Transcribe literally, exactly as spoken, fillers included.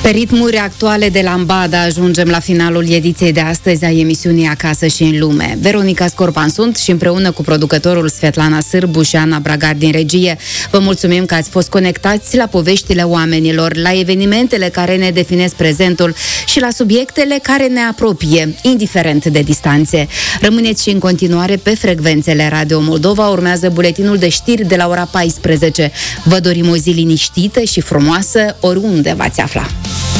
Pe ritmuri actuale de Lambada ajungem la finalul ediției de astăzi a emisiunii Acasă și în lume. Veronica Scorpan sunt și împreună cu producătorul Svetlana Sârbu și Ana Bragar din regie, vă mulțumim că ați fost conectați la poveștile oamenilor, la evenimentele care ne definesc prezentul și la subiectele care ne apropie, indiferent de distanțe. Rămâneți și în continuare pe frecvențele Radio Moldova, urmează buletinul de știri de la ora paisprezece. Vă dorim o zi liniștită și frumoasă oriunde v-ați afla.